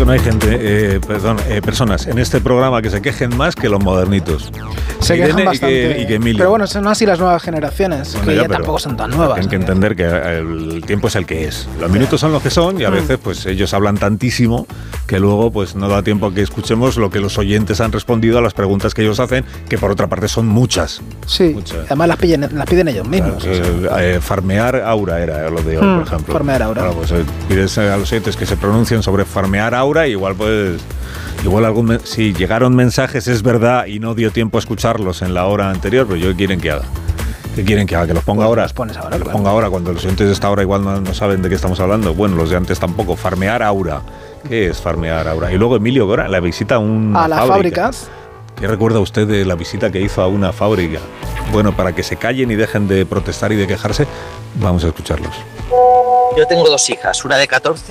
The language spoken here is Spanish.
que no hay personas en este programa que se quejen más que los modernitos. Se quejan bastante. Y que Emilio. Pero bueno, son así las nuevas generaciones, Bueno, que ya pero tampoco son tan nuevas. Tienen que entender que el tiempo es el que es. Los minutos son los que son y a veces pues ellos hablan tantísimo que luego pues no da tiempo a que escuchemos lo que los oyentes han respondido a las preguntas que ellos hacen, que por otra parte son muchas. Sí, muchas. Además las piden ellos mismos. Farmear aura era lo de hoy, por ejemplo. Farmear aura. Claro, pues pides a los oyentes que se pronuncien sobre farmear aura y igual pues... si llegaron mensajes es verdad y no dio tiempo a escucharlos en la hora anterior, pero ¿qué quieren que haga? ¿Qué quieren que haga? ¿Que los ponga ahora? Los pones ahora, los ponga ahora cuando los oyentes de esta hora igual no saben de qué estamos hablando. Bueno, los de antes tampoco. Farmear aura. ¿Qué es farmear aura? Y luego Emilio Gora, la visita a las fábricas. ¿Qué recuerda usted de la visita que hizo a una fábrica? Bueno, para que se callen y dejen de protestar y de quejarse, vamos a escucharlos. Yo tengo 2 hijas, una de 14